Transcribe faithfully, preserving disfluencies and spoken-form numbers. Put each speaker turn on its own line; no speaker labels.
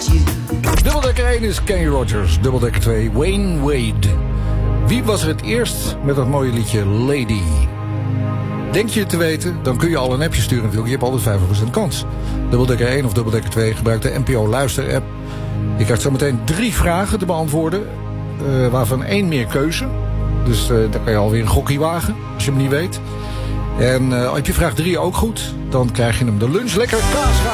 Dubbeldekker één is Kenny Rogers. Dubbeldekker twee Wayne Wade. Wie was er het eerst met dat mooie liedje Lady? Denk je het te weten? Dan kun je al een appje sturen natuurlijk. Je hebt altijd vijftig procent kans. Dubbeldekker één of Dubbeldekker twee gebruikt de N P O Luister app. Je krijgt zo meteen drie vragen te beantwoorden. Uh, waarvan één meer keuze. Dus uh, dan kan je alweer een gokkie wagen. Als je hem niet weet. En uh, heb je vraag drie ook goed. Dan krijg je hem de lunch lekker kaasgaar.